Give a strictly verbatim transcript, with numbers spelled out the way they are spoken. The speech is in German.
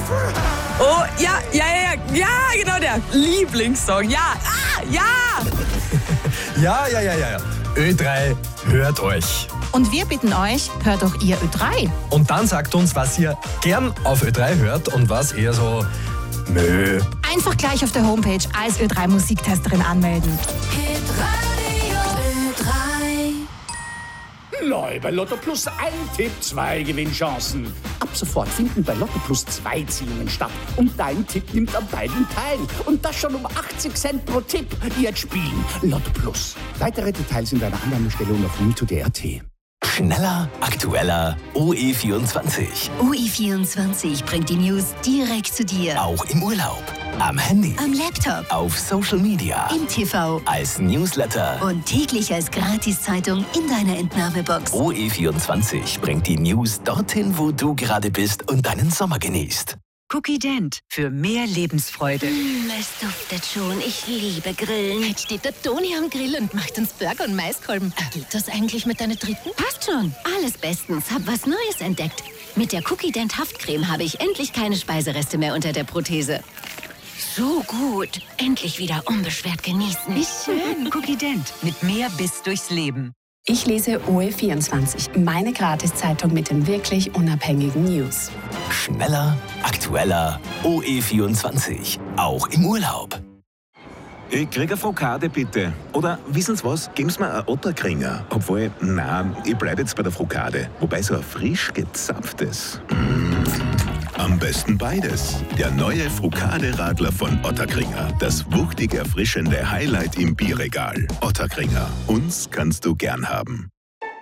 Oh, ja, ja, ja, ja, ja, genau der Lieblingssong. Ja, ah, ja. Ja, ja, ja, ja, ja. Ö drei hört euch. Und wir bitten euch, hört doch ihr Ö drei. Und dann sagt uns, was ihr gern auf Ö drei hört und was eher so Mö. Einfach gleich auf der Homepage als Ö drei Musiktesterin anmelden. Neu bei Lotto Plus ein Tipp, zwei Gewinnchancen. Ab sofort finden bei Lotto Plus zwei Ziehungen statt. Und dein Tipp nimmt an beiden teil. Und das schon um achtzig Cent pro Tipp. Jetzt spielen Lotto Plus. Weitere Details in deiner Annahmestelle und auf win punkt d punkt a t. Schneller, aktueller, O E vierundzwanzig. O E vierundzwanzig bringt die News direkt zu dir. Auch im Urlaub, am Handy, Am Laptop, auf Social Media, im T V als Newsletter. und täglich als Gratiszeitung in deiner Entnahmebox. O E vierundzwanzig bringt die News dorthin, wo du gerade bist und deinen Sommer genießt. Cookie Dent für mehr Lebensfreude. Mm, es duftet schon. Ich liebe Grillen. Jetzt steht der Toni am Grill und macht uns Burger und Maiskolben. Geht das eigentlich mit deiner dritten? Passt schon. Alles bestens. Hab was Neues entdeckt. Mit der Cookie Dent Haftcreme habe ich endlich keine Speisereste mehr unter der Prothese. So gut. Endlich wieder unbeschwert genießen. Wie schön. Cookie Dent mit mehr Biss durchs Leben. Ich lese O E vierundzwanzig, meine Gratiszeitung mit den wirklich unabhängigen News. Schneller, aktueller, O E vierundzwanzig. Auch im Urlaub. Ich krieg eine Frokade, bitte. Oder, wissen Sie was, geben Sie mir einen Otterkringer. Obwohl, nein, ich bleibe jetzt bei der Frokade. Wobei so ein frisch gezapftes. Am besten beides. Der neue Frukade-Radler von Otterkringer. Das wuchtig erfrischende Highlight im Bierregal. Otterkringer. Uns kannst du gern haben.